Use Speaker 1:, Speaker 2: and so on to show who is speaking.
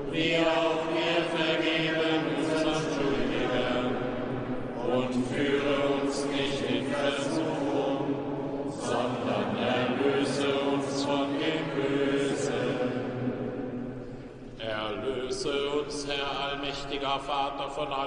Speaker 1: wie auch wir vergeben unseren Schuldigen. Und führe uns nicht in Versuchung, sondern erlöse uns von dem Bösen.
Speaker 2: Erlöse uns, Herr allmächtiger Vater, von allem